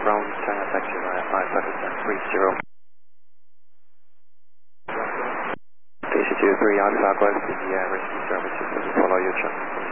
from China Taxi Alpha 30. DC 23 Alpha, go to the rescue services to follow your channel.